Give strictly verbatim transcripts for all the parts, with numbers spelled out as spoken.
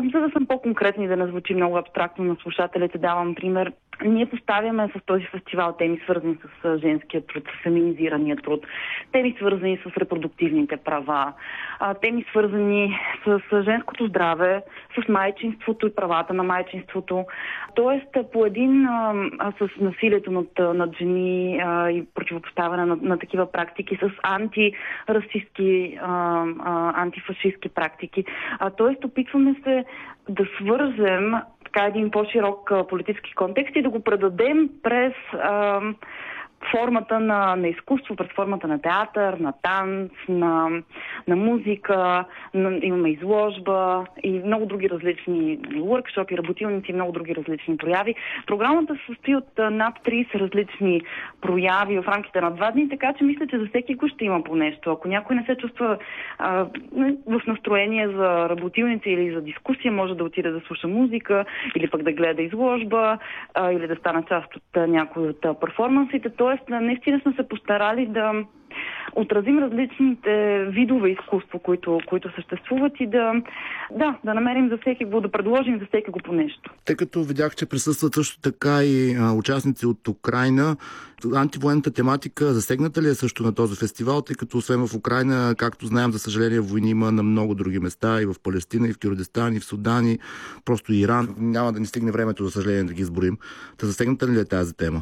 за да съм по-конкретна и да не звучи много абстрактно на слушателите, давам пример. Ние поставяме с този фестивал теми, свързани с женския труд, с феминизирания труд, теми, свързани с репродуктивните права, теми, свързани с женското здраве, с майчинството и правата на майчинството. Тоест, по един а, с насилието над, над жени а, и противопоставяне на, на такива практики, с антирасистски, а, а, антифашистски практики. А, тоест, опитваме се да свържем така един по-широк а, политически контекст и да го предадем през а, формата на, на изкуство, през формата на театър, на танц, на, на музика, на, имаме изложба и много други различни workshop, работилници и много други различни прояви. Програмата се състои от а, над трийсет различни прояви в рамките на два дни, така че мисля, че за всеки го ще има по нещо. Ако някой не се чувства а, в настроение за работилници или за дискусия, може да отиде да слуша музика или пък да гледа изложба а, или да стане част от а, някои от а, перформансите. Тоест, наистина сме се постарали да отразим различните видове изкуство, които, които съществуват и да, да, да намерим за всеки го, да предложим за всеки го по нещо. Тъй като видях, че присъстват също така и а, участници от Украйна, антивоенната тематика засегната ли е също на този фестивал, тъй като освен в Украйна, както знаем, за съжаление, войни има на много други места, и в Палестина, и в Кюрдистан, и в Судан, и просто Иран. Няма да ни стигне времето, за съжаление, да ги изборим. Та засегната ли е тази тема?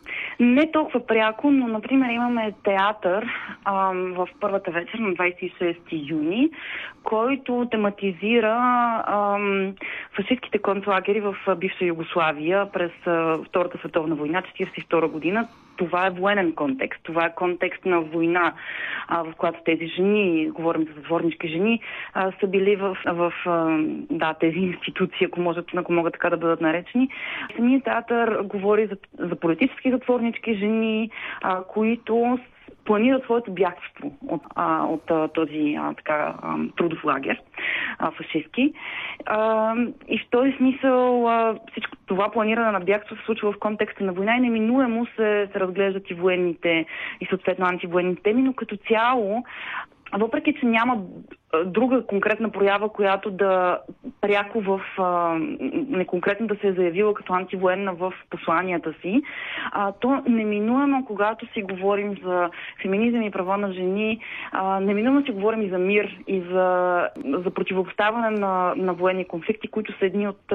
Не толкова пряко, но, например, имаме театър ам, в първата вечер на двадесет и шести юни, който тематизира ам, фашистските концлагери в бивша Югославия през а, Втората световна война, четиридесет и втора година. Това е военен контекст, това е контекст на война, а, в която тези жени, говорим за затворнички жени, а, са били в, в а, да, тези институции, ако, може, ако могат така да бъдат наречени. Самият театър говори за, за политически затворнички жени, а, които планират своето бягство от, а, от а, този а, така, а, трудов лагер, а, фашистски. А, и в този смисъл а, всичко това планиране на бягство се случва в контекста на война и неминуемо се, се разглеждат и военните и съответно антивоенните теми, но като цяло, въпреки че няма друга конкретна проява, която да пряко в а, неконкретно да се е заявила като антивоенна в посланията си, а, то неминуемо, когато си говорим за феминизъм и права на жени, а, неминуемо си говорим и за мир, и за, за противопоставяне на, на военни конфликти, които са едни от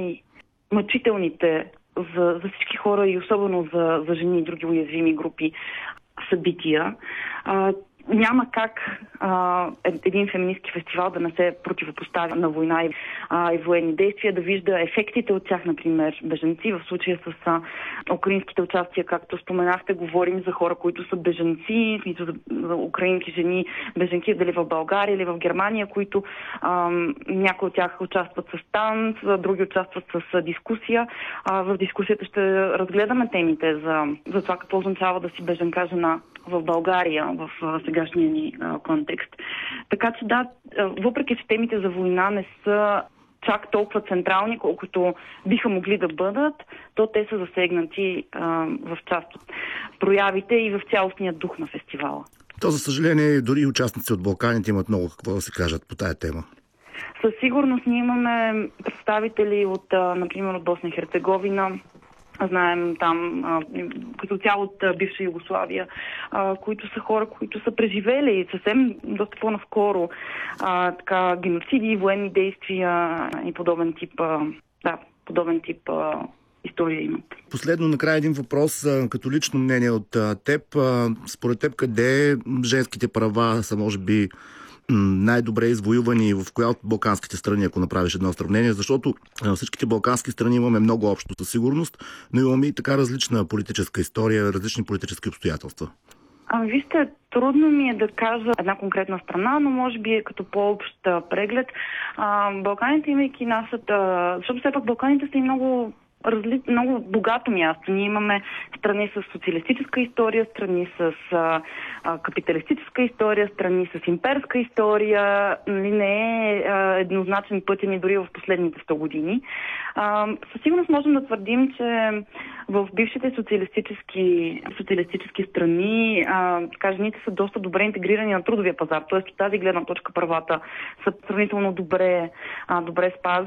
най-мъчителните за, за всички хора и особено за, за жени и други уязвими групи събития. А, Няма как а, един феминистки фестивал да не се противопоставя на война и, а, и военни действия, да вижда ефектите от тях, например, бежанци. В случая с а, украинските участия, както споменахте, говорим за хора, които са бежанци, за, за украински жени, бежанки дали в България или в Германия, които а, някои от тях участват с танц, други участват с дискусия. А, в дискусията ще разгледаме темите за, за това какво означава да си бежанка жена в България, в а, сегашния ни а, контекст. Така че да, въпреки че темите за война не са чак толкова централни, колкото биха могли да бъдат, то те са засегнати а, в част от проявите и в цялостния дух на фестивала. То, за съжаление, дори участници от Балканите имат много какво да се кажат по тая тема. Със сигурност ние имаме представители от, а, например, от Босна и Херцеговина. Знаем там а, като цяло от бивша Югославия, а, които са хора, които са преживели съвсем доста по-наскоро а, така, геноциди, военни действия и подобен тип, а, да, подобен тип а, история имат. Последно, накрая един въпрос, като лично мнение от теб. Според теб, къде женските права са, може би, най-добре извоювани в коя от балканските страни, ако направиш едно сравнение, защото всичките балкански страни имаме много общо със сигурност, но имаме и така различна политическа история, различни политически обстоятелства. Ами вижте, трудно ми е да кажа една конкретна страна, но може би е като по-общ преглед. А, Балканите, имайки нашата... Защото все пак Балканите са и много... Разли... много богато място. Ние имаме страни с социалистическа история, страни с а, а, капиталистическа история, страни с имперска история. Не е а, еднозначен пътя ни дори в последните сто години. А, със сигурност можем да твърдим, че в бившите социалистически, социалистически страни а, така, жените са доста добре интегрирани на трудовия пазар. Тоест от тази гледна точка правата са сравнително добре, а, добре спазвани.